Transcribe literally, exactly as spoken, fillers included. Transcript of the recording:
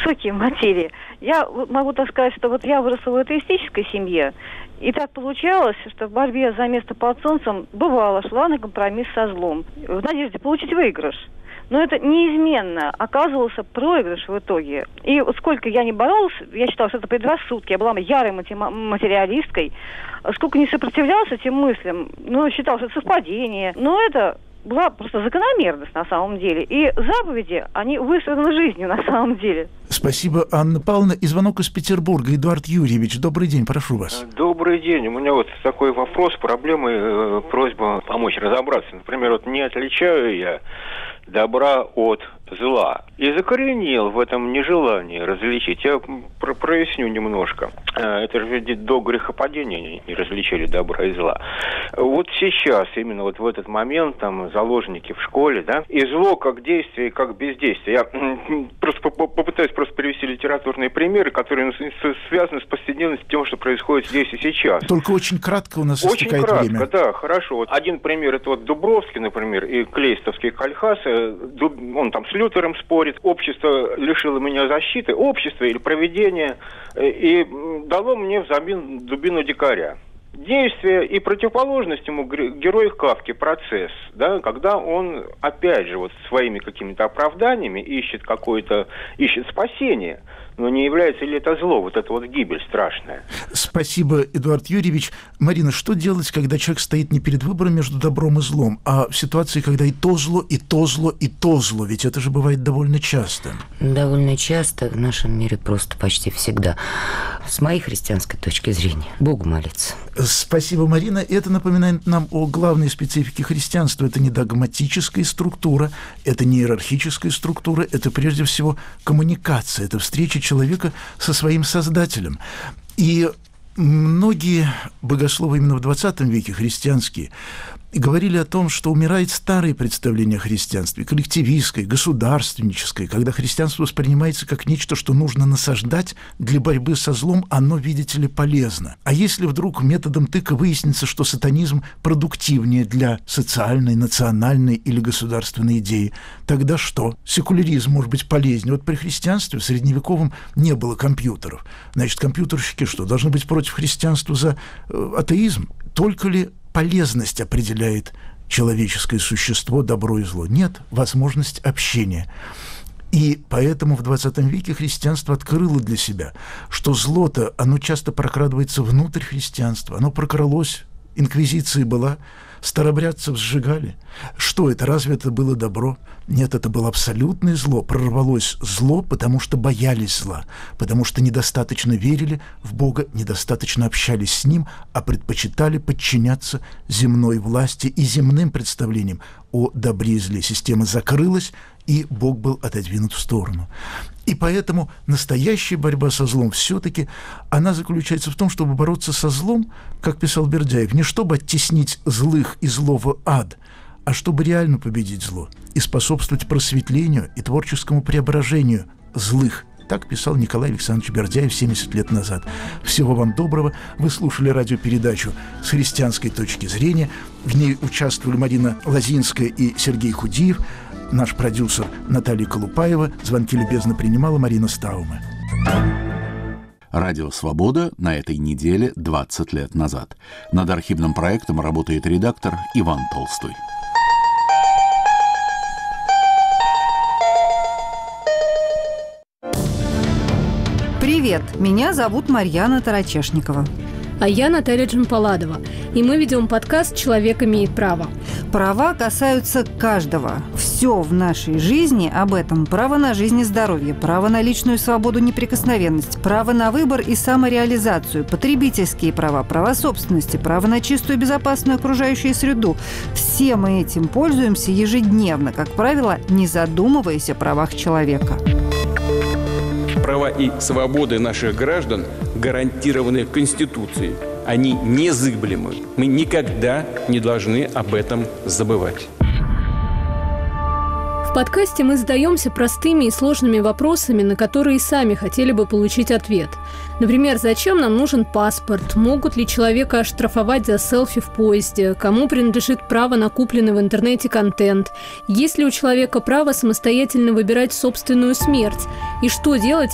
высокие материи. Я могу так сказать, что вот я выросла в атеистической семье, и так получалось, что в борьбе за место под солнцем бывало, шла на компромисс со злом, в надежде получить выигрыш. Но это неизменно оказывался проигрыш в итоге. И вот сколько я не боролась, я считала, что это предрассудки, я была ярой материалисткой, сколько не сопротивлялась этим мыслям, ну, считала, что это совпадение. Но это была просто закономерность на самом деле. И заповеди, они выстроены жизнью на самом деле. Спасибо, Анна Павловна. И звонок из Петербурга. Эдуард Юрьевич, добрый день, прошу вас. Добрый день. У меня вот такой вопрос, проблемы, э, просьба помочь разобраться. Например, вот не отличаю я добра от зла. И закоренел в этом нежелании различить. Я про- проясню немножко. Это же ведь до грехопадения не различили добра и зла. Вот сейчас, именно вот в этот момент, там, заложники в школе, да, и зло как действие, как бездействие. Я просто попытаюсь просто привести литературные примеры, которые связаны с повседневностью, тем, что происходит здесь и сейчас. Только очень кратко у нас очень истекает кратко, время. Да, хорошо. Вот один пример, это вот Дубровский, например, и Клейстовский Кальхас. Он там с Лютером спорит. Общество лишило меня защиты, общество или провидение, и дало мне взамен дубину дикаря. Действие и противоположность ему герой Кафки, процесс, да, когда он, опять же, вот своими какими-то оправданиями ищет какое-то, ищет спасение. Но не является ли это зло, вот эта вот гибель страшная? Спасибо, Эдуард Юрьевич. Марина, что делать, когда человек стоит не перед выбором между добром и злом, а в ситуации, когда и то зло, и то зло, и то зло? Ведь это же бывает довольно часто. Довольно часто, в нашем мире просто почти всегда. С моей христианской точки зрения, Богу молиться. Спасибо, Марина. Это напоминает нам о главной специфике христианства. Это не догматическая структура, это не иерархическая структура, это прежде всего коммуникация, это встреча человека со своим Создателем. И многие богословы именно в двадцатом веке, христианские, говорили о том, что умирает старые представления о христианстве, коллективистское, государственническое, когда христианство воспринимается как нечто, что нужно насаждать для борьбы со злом, оно, видите ли, полезно. А если вдруг методом тыка выяснится, что сатанизм продуктивнее для социальной, национальной или государственной идеи, тогда что? Секуляризм может быть полезнее. Вот при христианстве в средневековом не было компьютеров. Значит, компьютерщики что, должны быть против христианства за э, атеизм? Только ли полезность определяет человеческое существо, добро и зло? Нет, возможность общения. И поэтому в двадцатом веке христианство открыло для себя, что зло-то, оно часто прокрадывается внутрь христианства. Оно прокралось, инквизиция была, старобрядцев сжигали. Что это? Разве это было добро? Нет, это было абсолютное зло. Прорвалось зло, потому что боялись зла, потому что недостаточно верили в Бога, недостаточно общались с Ним, а предпочитали подчиняться земной власти и земным представлениям о добре и зле. Система закрылась, и Бог был отодвинут в сторону. И поэтому настоящая борьба со злом все-таки, она заключается в том, чтобы бороться со злом, как писал Бердяев, не чтобы оттеснить злых и зло в ад, а чтобы реально победить зло и способствовать просветлению и творческому преображению злых. Так писал Николай Александрович Бердяев семьдесят лет назад. Всего вам доброго. Вы слушали радиопередачу «С христианской точки зрения». В ней участвовали Марина Лозинская и Сергей Худиев, наш продюсер Наталья Колупаева. Звонки любезно принимала Марина Стаума. Радио «Свобода» на этой неделе двадцать лет назад. Над архивным проектом работает редактор Иван Толстой. Привет, меня зовут Марьяна Тарачешникова. А я Наталья Джампаладова. И мы ведем подкаст «Человек имеет право». Права касаются каждого. Все в нашей жизни об этом. Право на жизнь и здоровье, право на личную свободу, неприкосновенность, право на выбор и самореализацию, потребительские права, права собственности, право на чистую и безопасную окружающую среду. Все мы этим пользуемся ежедневно, как правило, не задумываясь о правах человека. Права и свободы наших граждан гарантированы Конституцией. Они незыблемы. Мы никогда не должны об этом забывать. В подкасте мы задаемся простыми и сложными вопросами, на которые сами хотели бы получить ответ. Например, зачем нам нужен паспорт? Могут ли человека оштрафовать за селфи в поезде? Кому принадлежит право на купленный в интернете контент? Есть ли у человека право самостоятельно выбирать собственную смерть? И что делать,